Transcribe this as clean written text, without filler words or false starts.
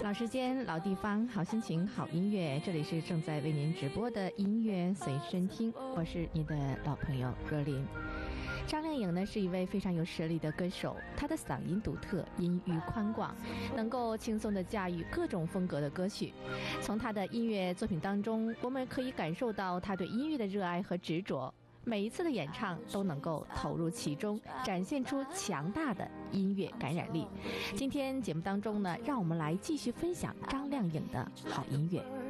老时间、老地方、好心情、好音乐，这里是正在为您直播的音乐随身听，我是你的老朋友若琳。张靓颖呢是一位非常有实力的歌手，她的嗓音独特，音域宽广，能够轻松地驾驭各种风格的歌曲。从她的音乐作品当中，我们可以感受到她对音乐的热爱和执着。每一次的演唱都能够投入其中，展现出强大的音乐感染力。今天节目当中呢，让我们来继续分享张靓颖的好音乐。